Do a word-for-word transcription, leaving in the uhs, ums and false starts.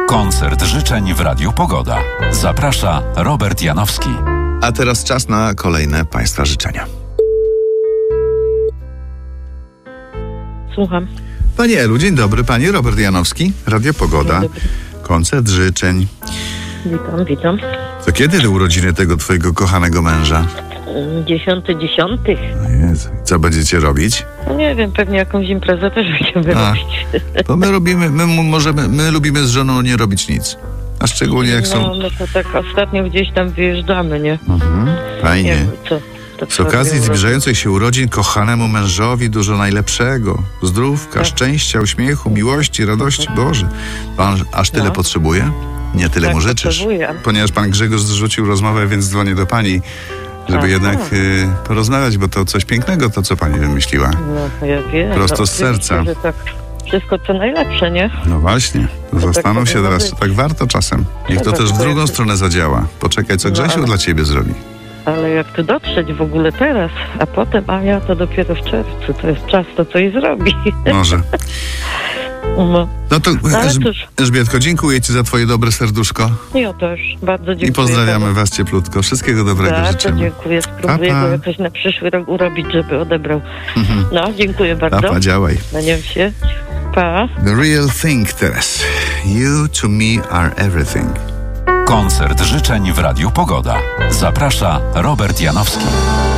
Koncert życzeń w Radiu Pogoda. Zaprasza Robert Janowski. A teraz czas na kolejne Państwa życzenia. Słucham. Panie Elu, dzień dobry. Pani Robert Janowski, Radio Pogoda. Koncert życzeń. Witam, witam. To kiedy te urodziny tego twojego kochanego męża? Dziesiąty, dziesiąty. O Jezu. Co będziecie robić? No nie wiem, pewnie jakąś imprezę też będziemy A, robić. To my robimy, my m- możemy, my lubimy z żoną nie robić nic. A szczególnie jak są... No, no to tak ostatnio gdzieś tam wyjeżdżamy, nie? Mhm, Nie fajnie. wiem, co. to Z okazji sobie zbliżających się urodzin kochanemu mężowi dużo najlepszego. Zdrówka, Tak. szczęścia, uśmiechu, miłości, radości. Boże, pan aż tyle No. potrzebuje? Nie tyle Tak, mu życzysz. potrzebuję. Ponieważ pan Grzegorz zrzucił rozmowę, więc dzwonię do pani, żeby Aha. jednak y, porozmawiać, bo to coś pięknego, to co pani wymyśliła. No, ja wiem. Prosto no, z serca. oczywiście, że tak. Wszystko co najlepsze, nie? No właśnie, to tak zastanów się powinno teraz, być. czy tak warto czasem. Niech to Dobra, też w to drugą jest- stronę zadziała. Poczekaj, co No, Grzesiu ale- dla ciebie zrobi. Ale jak tu dotrzeć w ogóle teraz, a potem, a ja to dopiero w czerwcu, to jest czas to coś zrobi. Może. No, No to ale Elż- cóż, Elżbietko, dziękuję ci za twoje dobre serduszko ja też bardzo dziękuję. i pozdrawiamy panu. was cieplutko. Wszystkiego dobrego Bardzo życzymy. dziękuję. Spróbuję Pa, pa. go jakoś na przyszły rok urobić, żeby odebrał. No, dziękuję bardzo. Papa, działaj. Kłaniam się. Pa. The real thing teraz. You to me are everything. Koncert życzeń w Radiu Pogoda. Zaprasza Robert Janowski.